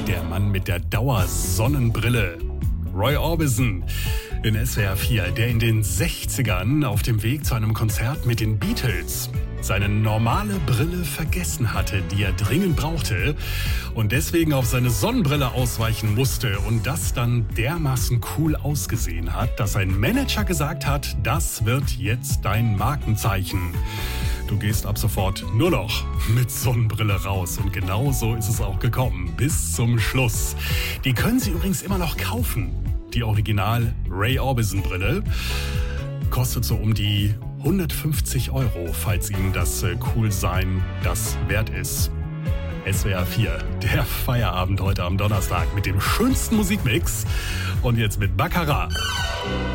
Der Mann mit der Dauersonnenbrille. Roy Orbison in SWR 4, der in den 60ern auf dem Weg zu einem Konzert mit den Beatles seine normale Brille vergessen hatte, die er dringend brauchte und deswegen auf seine Sonnenbrille ausweichen musste und das dann dermaßen cool ausgesehen hat, dass sein Manager gesagt hat, das wird jetzt dein Markenzeichen. Du gehst ab sofort nur noch mit Sonnenbrille raus. Und genau so ist es auch gekommen. Bis zum Schluss. Die können Sie übrigens immer noch kaufen. Die Original Roy Orbison Brille kostet so um die 150 €, falls Ihnen das Coolsein das wert ist. SWR 4, der Feierabend heute am Donnerstag mit dem schönsten Musikmix. Und jetzt mit Baccarat.